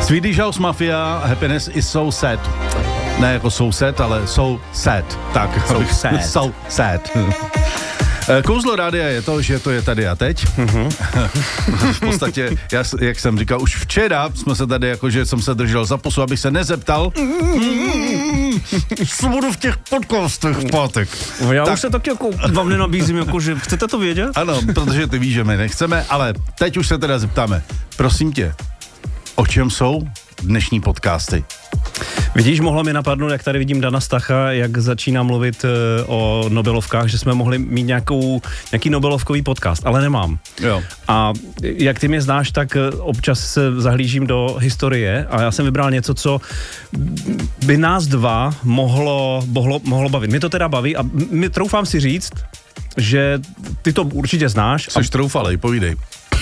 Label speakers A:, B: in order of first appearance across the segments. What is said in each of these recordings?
A: Swedish House Mafia, Happiness is so sad. Ne jako soused, ale so sad. Tak, so sad. Kouzlo rádia je to, že to je tady a teď. V podstatě, jak jsem říkal, už včera jsme se tady, jakože jsem se držel za pusu, abych se nezeptal. Co budu v těch podcastech v pátek.
B: Já tak. Už se taky jako vám nenabízím, jakože chcete to vědět?
A: Ano, protože ty víš, že my nechceme, ale teď už se teda zeptáme. Prosím tě, o čem jsou dnešní podcasty?
B: Vidíš, mohlo mi napadnout, jak tady vidím Dana Stacha, jak začíná mluvit o Nobelovkách, že jsme mohli mít nějaký Nobelovkový podcast, ale nemám.
A: Jo.
B: A jak ty mě znáš, tak občas se zahlížím do historie a já jsem vybral něco, co by nás dva mohlo bavit. Mě to teda baví a troufám si říct, že ty to určitě znáš.
A: Což troufalej, povídej.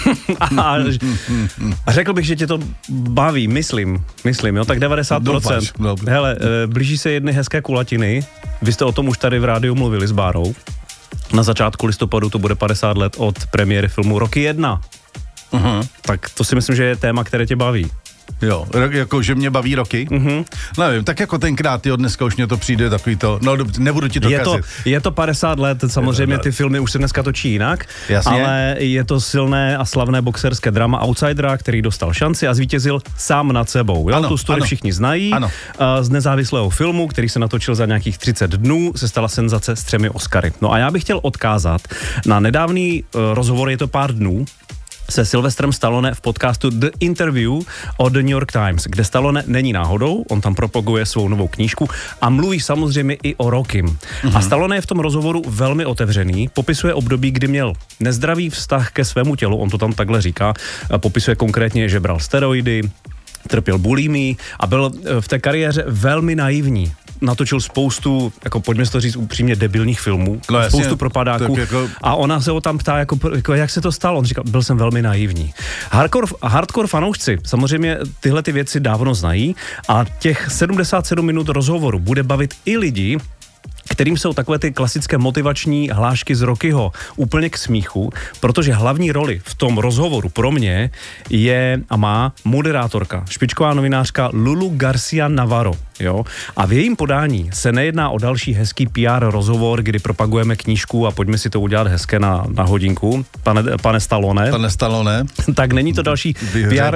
B: A řekl bych, že tě to baví, myslím, jo, tak 90%.
A: Dobře.
B: Hele, blíží se jedny hezké kulatiny, vy jste o tom už tady v rádiu mluvili s Bárou. Na začátku listopadu to bude 50 let od premiéry filmu Rocky 1. Tak to si myslím, že je téma, které tě baví.
A: Jo, jako, že mě baví Rocky? Nevím, tak jako tenkrát, jo, dneska už mě to přijde takový to, no nebudu ti to kazit.
B: Je to 50 let, samozřejmě ty filmy už se dneska točí jinak,
A: jasně.
B: Ale je to silné a slavné boxerské drama Outsidera, který dostal šanci a zvítězil sám nad sebou. Jo?
A: Ano,
B: tu story všichni znají.
A: Ano.
B: Z nezávislého filmu, který se natočil za nějakých 30 dnů, se stala senzace s 3 Oscary. No a já bych chtěl odkázat na nedávný rozhovor, je to pár dnů, se Sylvestrem Stallone v podcastu The Interview od The New York Times, kde Stallone není náhodou, on tam propaguje svou novou knížku a mluví samozřejmě i o Rockym. A Stallone je v tom rozhovoru velmi otevřený, popisuje období, kdy měl nezdravý vztah ke svému tělu, on to tam takhle říká, popisuje konkrétně, že bral steroidy, trpěl bulimii a byl v té kariéře velmi naivní. Natočil spoustu, jako pojďme si to říct upřímně, debilních filmů,
A: no,
B: spoustu propadáků a ona se ho tam ptá, jako jak se to stalo, on říkal, byl jsem velmi naivní. Hardcore fanoušci samozřejmě tyhle ty věci dávno znají a těch 77 minut rozhovoru bude bavit i lidi, kterým jsou takové ty klasické motivační hlášky z Rockyho úplně k smíchu, protože hlavní roli v tom rozhovoru pro mě je a má moderátorka, špičková novinářka Lulu Garcia Navarro. Jo? A v jejím podání se nejedná o další hezký PR rozhovor, kdy propagujeme knížku a pojďme si to udělat hezké na hodinku, pane Stallone.
A: Pane Stallone.
B: Tak není to další PR.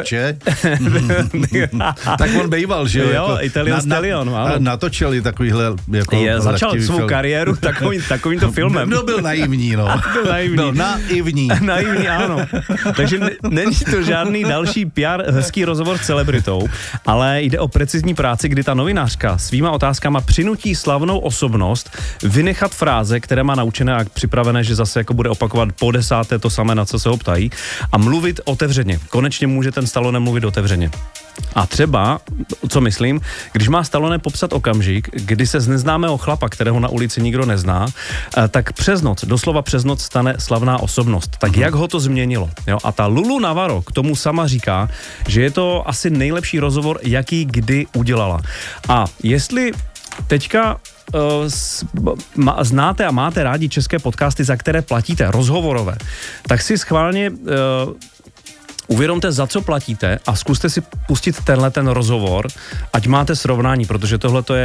A: Tak on bejval, že jo?
B: Jo, Italian Stallion, ano.
A: Natočili takovýhle jako
B: začal svou kariéru takovýmto filmem.
A: No byl naivní, no.
B: Byl naivní.
A: Byl naivní.
B: Naivní, ano. Takže není to žádný další PR hezký rozhovor s celebritou, ale jde o precizní práci, kdy ta novinářka svýma otázkama přinutí slavnou osobnost vynechat fráze, které má naučené a připravené, že zase jako bude opakovat po 10. to samé, na co se ho ptají, a mluvit otevřeně. Konečně může ten Stallone mluvit otevřeně. A třeba, co myslím, když má Stallone popsat okamžik, kdy se z neznámého chlapa, kterého na ulici nikdo nezná, tak doslova přes noc stane slavná osobnost. Tak jak ho to změnilo? Jo? A ta Lulu Navarro k tomu sama říká, že je to asi nejlepší rozhovor, jaký kdy udělala. A jestli teďka znáte a máte rádi české podcasty, za které platíte, rozhovorové, tak si schválně uvědomte, za co platíte a zkuste si pustit ten rozhovor, ať máte srovnání, protože tohle to je